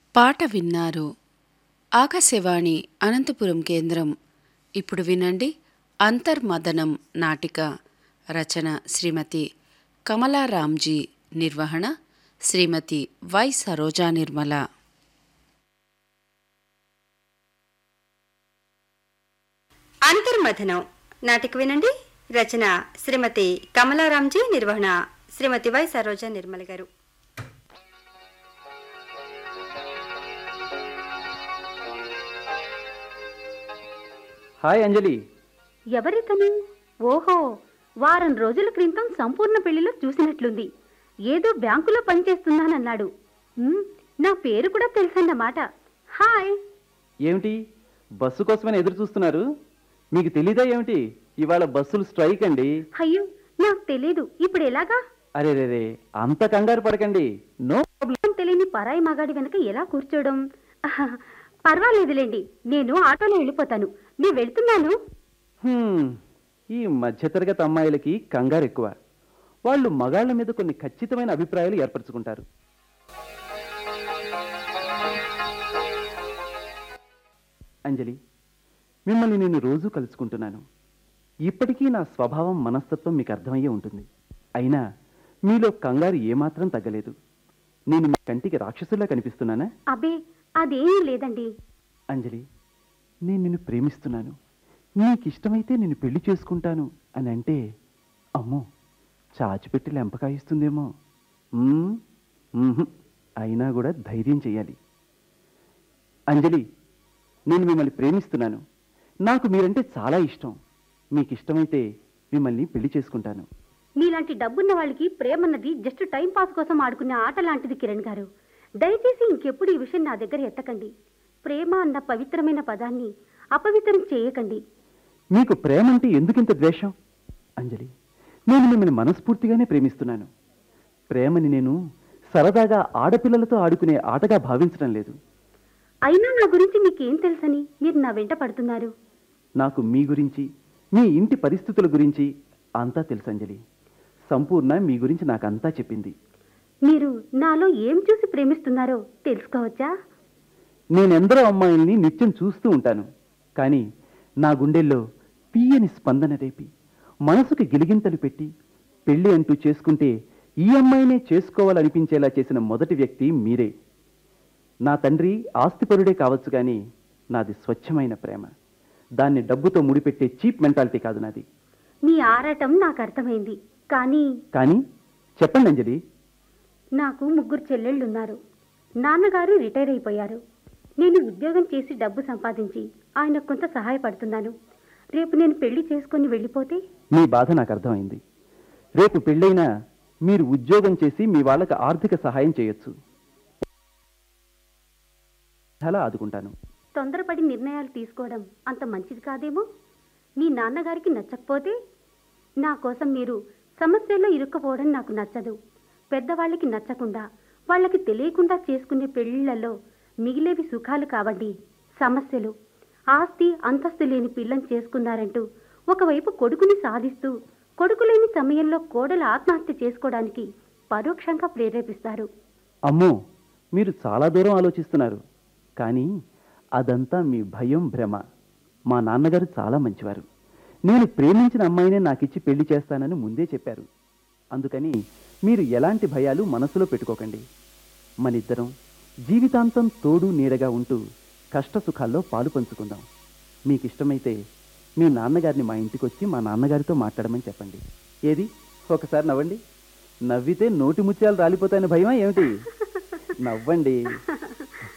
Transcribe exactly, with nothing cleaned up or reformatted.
పాట విన్నారు. ఆకాశవాణి అనంతపురం కేంద్రం. ఇప్పుడు వినండి అంతర్మదనం నాటిక. రచన శ్రీమతి కమలారాంజీ. నిర్వహణ శ్రీమతి వై సరోజా నిర్మల. అంతర్మథనం నాటిక వినండి. రచన శ్రీమతి కమలారాంజీ, నిర్వహణ శ్రీమతి వై సరోజా నిర్మల గారు. హాయ్ అంజలి. ఎవరితను? ఓహో, వారం రోజుల క్రితం సంపూర్ణ పెళ్లిలో చూసినట్లుంది. ఏదో బ్యాంకులో పనిచేస్తున్నానన్నాడు. ఉమ్, నా పేరు కూడా తెలుసన్నమాట. హాయ్. ఏమిటి, బస్సు కోసమని ఎదురు చూస్తున్నారు? మీకు తెలీదా ఏమిటి, ఇవాళ బస్సులు స్ట్రైక్ అండి. అయ్యో, నాకు తెలీదు. ఇప్పుడు ఎలాగా? అరే రే రే, అంత కంగారు పడకండి. No problem. తెలియని పరాయి మగాడి వెనక ఎలా కూర్చోవడం? ఆహా, పర్వాలేదులేండి, నేను ఆటోలో వెళ్ళిపోతాను. నేను వెళ్తున్నాను. హ్మ్, ఈ మధ్యతరగతి అమ్మాయిలకి కంగారు ఎక్కువ. వాళ్ళు మగాళ్ల మీద కొన్ని ఖచ్చితమైన అభిప్రాయాలు ఏర్పరచుకుంటారు. అంజలి, మిమ్మల్ని నేను రోజూ కలుసుకుంటున్నాను. ఇప్పటికీ నా స్వభావం, మనస్తత్వం మీకు అర్థమయ్యే ఉంటుంది. అయినా మీలో కంగారు ఏమాత్రం తగ్గలేదు. నేను మీ కంటికి రాక్షసుల్లా కనిపిస్తున్నానా? అబ్బే, అదేమీ లేదండి. అంజలి, నేను నిన్ను ప్రేమిస్తున్నాను. నీకిష్టమైతే నేను పెళ్లి చేసుకుంటాను అని అంటే, అమ్మో, చాచిపెట్టి లెంపకాయిస్తుందేమో. మ్మ్, మ్మ్హ్. అయినా కూడా ధైర్యం చెయ్యాలి. అంజలి, నేను మిమ్మల్ని ప్రేమిస్తున్నాను. నాకు మీరంటే చాలా ఇష్టం. మీకు ఇష్టమైతే మిమ్మల్ని పెళ్లి చేసుకుంటాను. మీలాంటి డబ్బున్న వాళ్ళకి ప్రేమన్నది జస్ట్ టైం పాస్ కోసం ఆడుకునే ఆట లాంటిది కిరణ్ గారు. దయచేసి ఇంకెప్పుడు ఈ విషయం నా దగ్గర ఎత్తకండి. ప్రేమ అన్న పవిత్రమైన పదాన్ని అపవిత్రం చేయకండి. మీకు ప్రేమంటే ఎందుకింత ద్వేషం? అంజలి, నేను మిమ్మల్ని మనస్ఫూర్తిగానే ప్రేమిస్తున్నాను. ప్రేమని నేను సరదాగా ఆడపిల్లలతో ఆడుకునే ఆటగా భావించడం లేదు. అయినా నా గురించి మీకేం తెలుసని మీరు నా వెంట పడుతున్నారు? నాకు మీ గురించి, మీ ఇంటి పరిస్థితుల గురించి అంతా తెలుసు అంజలి. సంపూర్ణ మీ గురించి నాకంతా చెప్పింది. మీరు నాలో ఏం చూసి ప్రేమిస్తున్నారో తెలుసుకోవచ్చా? నేనెందరో అమ్మాయిల్ని నిత్యం చూస్తూ ఉంటాను. కానీ నా గుండెల్లో తీయని స్పందన రేపి, మనసుకి గిలిగింతలు పెట్టి, పెళ్లి అంటూ చేసుకుంటే ఈ అమ్మాయినే చేసుకోవాలనిపించేలా చేసిన మొదటి వ్యక్తి మీరే. నా తండ్రి ఆస్తిపరుడే కావచ్చు, కానీ నాది స్వచ్ఛమైన ప్రేమ. దాన్ని డబ్బుతో ముడిపెట్టే చీప్ మెంటాలిటీ కాదు నాది. మీ ఆరాటం నాకు అర్థమైంది. కానీ కానీ చెప్పండి అంజలి. నాకు ముగ్గురు చెల్లెళ్ళున్నారు. నాన్నగారు రిటైర్ అయిపోయారు. నేను ఉద్యోగం చేసి డబ్బు సంపాదించి ఆయనకు కొంత సహాయపడుతున్నాను. రేపు నేను పెళ్లి చేసుకొని వెళ్ళిపోతే? మీ బాధ నాకు అర్థమైంది. రేపు పెళ్ళైనా మీరు ఉద్యోగం చేసి మీ వాళ్ళకి ఆర్థిక సహాయం చేయొచ్చు. అలా ఆదుకుంటాను. తొందరపడి నిర్ణయాలు తీసుకోవడం అంత మంచిది కాదేమో. మీ నాన్నగారికి నచ్చకపోతే? నా కోసం మీరు సమస్యల్లో ఇరుక్కుపోవడం నాకు నచ్చదు. పెద్దవాళ్ళకి నచ్చకుండా, వాళ్ళకి తెలియకుండా చేసుకునే పెళ్లిళ్లలో మిగిలేవి సుఖాలు కావండి, సమస్యలు. ఆస్తి అంతస్తు లేని పిల్లని చేసుకున్నారంటూ ఒకవైపు కొడుకుని సాధిస్తూ, కొడుకు లేని సమయంలో కోడలు ఆత్మహత్య చేసుకోవడానికి పరోక్షంగా ప్రేరేపిస్తారు. అమ్మో, మీరు చాలా దూరం ఆలోచిస్తున్నారు. కానీ అదంతా మీ భయం, భ్రమ. మా నాన్నగారు చాలా మంచివారు. నేను ప్రేమించిన అమ్మాయినే నాకిచ్చి పెళ్లి చేస్తానని ముందే చెప్పారు. అందుకని మీరు ఎలాంటి భయాలు మనసులో పెట్టుకోకండి. మనిద్దరం జీవితాంతం తోడు నీడగా ఉంటూ కష్టసుఖాల్లో పాలు పంచుకుందాం. మీకు ఇష్టమైతే మీ నాన్నగారిని మా ఇంటికి వచ్చి మా నాన్నగారితో మాట్లాడమని చెప్పండి. ఏది, ఒకసారి నవ్వండి. నవ్వితే నోటి ముత్యాలు రాలిపోతాయని భయమా ఏమిటి? నవ్వండి.